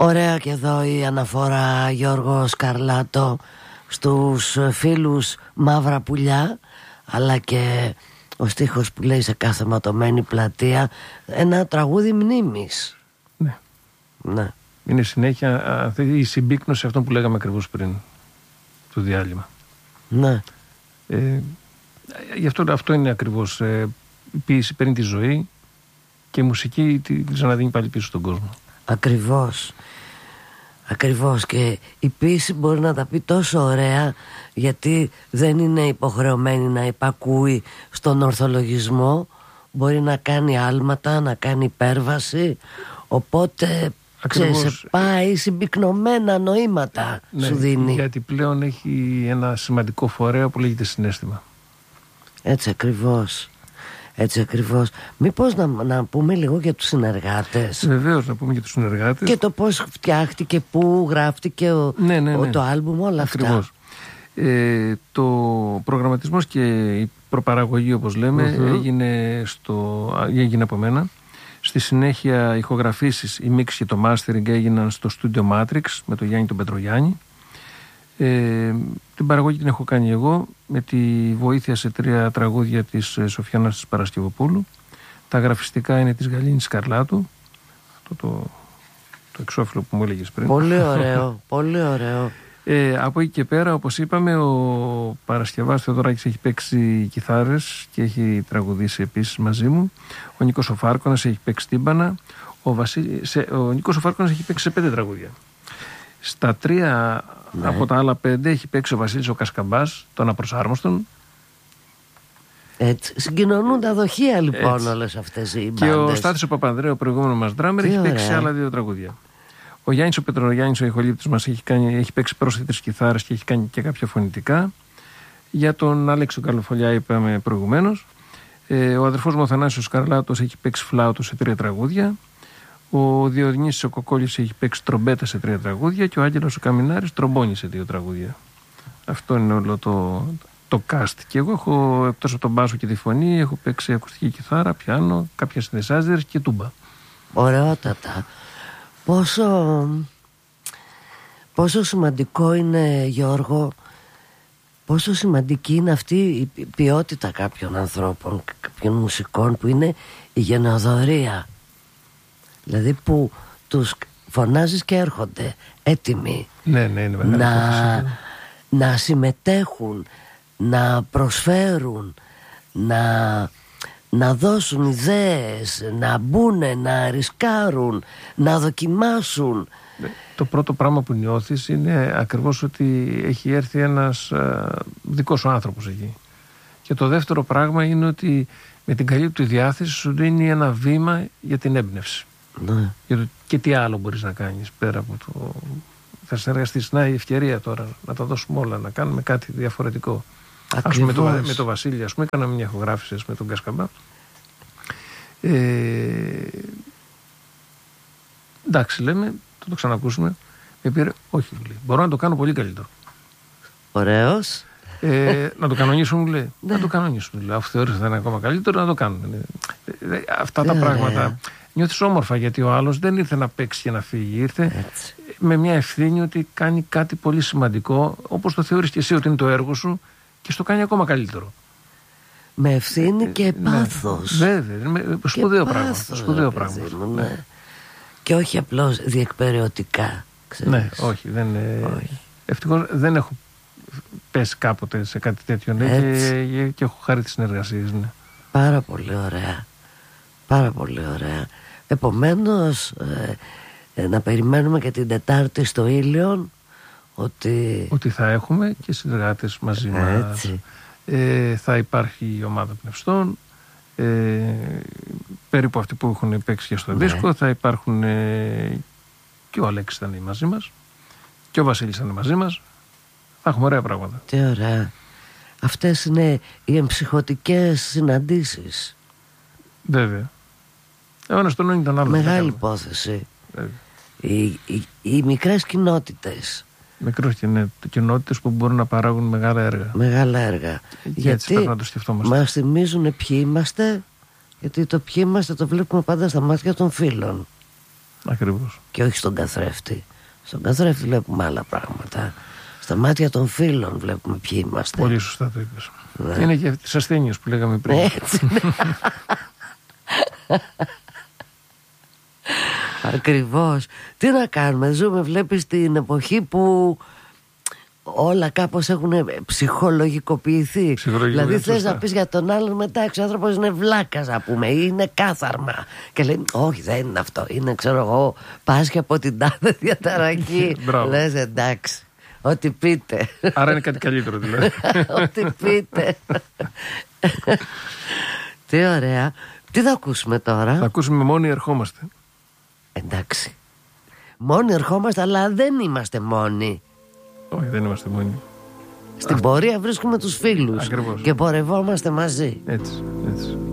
Ωραία και εδώ η αναφορά, Γιώργο Σκαρλάτο, στους φίλους Μαύρα Πουλιά, αλλά και ο στίχος που λέει σε κάθε ματωμένη πλατεία, ένα τραγούδι μνήμης. Ναι. Ναι. Είναι συνέχεια η συμπίκνωση αυτών που λέγαμε ακριβώς πριν το διάλειμμα. Ναι. Γι' αυτό είναι ακριβώς. Η ποίηση παίρνει τη ζωή και η μουσική τη ξαναδίνει πάλι πίσω στον κόσμο. Ακριβώς. Ακριβώς, και η ποίηση μπορεί να τα πει τόσο ωραία, γιατί δεν είναι υποχρεωμένη να υπακούει στον ορθολογισμό, μπορεί να κάνει άλματα, να κάνει υπέρβαση, οπότε σε πάει συμπυκνωμένα νοήματα, ναι, σου δίνει. Γιατί πλέον έχει ένα σημαντικό φορέα που λέγεται συναίσθημα. Έτσι ακριβώς. Έτσι ακριβώς. Μήπως να πούμε λίγο για τους συνεργάτες? Βεβαίως, να πούμε για τους συνεργάτες. Και το πώς φτιάχτηκε, πού γράφτηκε το άλμπουμ, όλα ακριβώς. Αυτά. Το προγραμματισμός και η προπαραγωγή, όπως λέμε, έγινε από μένα. Στη συνέχεια ηχογραφήσεις, η μίξη και το mastering έγιναν στο Studio Matrix με τον Γιάννη τον Πετρογιάννη. Την παραγωγή την έχω κάνει εγώ με τη βοήθεια σε 3 τραγούδια της Σοφιάνας της Παρασκευοπούλου. Τα γραφιστικά είναι της Γαλήνης Σκαρλάτου, αυτό το εξώφυλλο που μου έλεγες πριν. Πολύ ωραίο, πολύ ωραίο. Από εκεί και πέρα, όπως είπαμε, ο Παρασκευάς Θεοδωράκης έχει παίξει κιθάρες και έχει τραγουδήσει επίσης μαζί μου. Ο Νίκος ο Φάρκονας έχει παίξει τύμπανα. Ο Νίκος ο Φάρκονας έχει παίξει σε 5 τραγούδια. Στα 3 από τα άλλα 5 έχει παίξει ο Βασίλης ο Κασκαμπάς, τον Απροσάρμοστον. Έτσι. Συγκοινωνούν τα δοχεία λοιπόν όλες αυτές οι μπάντες. Και ο Στάθης ο Παπανδρέου, ο προηγούμενο μας ντράμερ, έχει παίξει σε άλλα 2 τραγούδια. Ο Γιάννης ο Πετρογιάννης, ο ηχολήπτης μας, έχει παίξει πρόσθετες κιθάρες και έχει κάνει και κάποια φωνητικά. Για τον Άλεξο Καλοφολιά είπαμε προηγουμένως. Ο αδερφός μου ο Θανάσιος Σκαρλάτος έχει παίξει φλάουτο σε 3 τραγούδια. Ο Διονύσης ο Κοκόλης έχει παίξει τρομπέτα σε 3 τραγούδια και ο Άγγελος ο Καμινάρης τρομπόνι σε 2 τραγούδια. Αυτό είναι όλο το cast. Και εγώ έχω, εκτός από τον μπάσο και τη φωνή, έχω παίξει ακουστική κιθάρα, πιάνο, κάποια synthesizers και τούμπα. Ωραιότατα. Πόσο σημαντικό είναι, Γιώργο, πόσο σημαντική είναι αυτή η ποιότητα κάποιων ανθρώπων, κάποιων μουσικών, που είναι η γενεοδορία. Δηλαδή που τους φωνάζεις και έρχονται έτοιμοι να συμμετέχουν, να προσφέρουν, να δώσουν ιδέες, να μπουνε, να ρισκάρουν, να δοκιμάσουν. Το πρώτο πράγμα που νιώθεις είναι ακριβώς ότι έχει έρθει ένας δικός σου άνθρωπος εκεί. Και το δεύτερο πράγμα είναι ότι με την καλή του διάθεση σου δίνει ένα βήμα για την έμπνευση. Ναι. Και τι άλλο μπορείς να κάνεις πέρα από το... Θα συνεργαστείς, να η ευκαιρία τώρα να τα δώσουμε όλα, να κάνουμε κάτι διαφορετικό. Ας πούμε με το Βασίλη, ας πούμε, έκανα μια ηχογράφηση με τον Κασκαμπά. Εντάξει, λέμε, θα το ξανακούσουμε. Με πήρε, όχι, μου λέει, μπορώ να το κάνω πολύ καλύτερο. Ωραίος. Να το κανονίσουμε, μου λέει. Να το κανονίσουμε, λέει. Αφού θεωρείς ότι θα είναι ακόμα καλύτερο, να το κάνουμε. Αυτά τα πράγματα νιώθεις όμορφα, γιατί ο άλλος δεν ήρθε να παίξει και να φύγει. Ήρθε με μια ευθύνη ότι κάνει κάτι πολύ σημαντικό, όπως το θεωρείς και εσύ ότι είναι το έργο σου, και στο κάνει ακόμα καλύτερο. Με ευθύνη και πάθος. Βέβαια, σπουδαίο πράγμα. Ναι. Και όχι απλώς διεκπεραιωτικά. Ναι, όχι. Ευτυχώς δεν έχω πέσει κάποτε σε κάτι τέτοιο, και έχω χάρη τις συνεργασίες. Ναι. Πάρα πολύ ωραία. Πάρα πολύ ωραία. Επομένως, να περιμένουμε και την Τετάρτη στο Ήλιον ότι θα έχουμε και συνεργάτες μαζί μας. Θα υπάρχει η ομάδα πνευστών, περίπου αυτοί που έχουν παίξει και στο δίσκο. Θα υπάρχουν και ο Αλέξης θα είναι μαζί μας και ο Βασίλης θα είναι μαζί μας. Θα έχουμε ωραία πράγματα. Τι ωραία. Αυτές είναι οι εμψυχωτικές συναντήσεις. Βέβαια. Ένας τον ήταν άλλο. Μεγάλη υπόθεση. Οι μικρές κοινότητες. Μικρές κοινότητες που μπορούν να παράγουν μεγάλα έργα. Μεγάλα έργα. Γιατί πρέπει να το σκεφτόμαστε. Μας θυμίζουν ποιοι είμαστε, γιατί το ποιοι είμαστε το βλέπουμε πάντα στα μάτια των φίλων. Ακριβώς. Και όχι στον καθρέφτη. Στον καθρέφτη βλέπουμε άλλα πράγματα. Στα μάτια των φίλων βλέπουμε ποιοι είμαστε. Πολύ σωστά το είπες. Ναι. Είναι και τις ασθένειες που λέγαμε πριν. Έτσι, ναι. Ακριβώς. Τι να κάνουμε, ζούμε, βλέπεις, την εποχή που όλα κάπως έχουν ψυχολογικοποιηθεί. Δηλαδή θες να πεις για τον άλλον, μετά ο άνθρωπος είναι βλάκας, να πούμε, ή είναι κάθαρμα και λέει όχι, δεν είναι αυτό, είναι, ξέρω εγώ, πάσχει από την τάδε διαταραχή. Λες εντάξει, ό,τι πείτε. Άρα είναι κάτι καλύτερο δηλαδή. Ό,τι πείτε. Τι ωραία. Τι θα ακούσουμε τώρα? Θα ακούσουμε Μόνοι ερχόμαστε. Εντάξει, μόνοι ερχόμαστε, αλλά δεν είμαστε μόνοι. Όχι, δεν είμαστε μόνοι. Στην πορεία βρίσκουμε τους φίλους. Ακριβώς. Και πορευόμαστε μαζί. Έτσι, έτσι.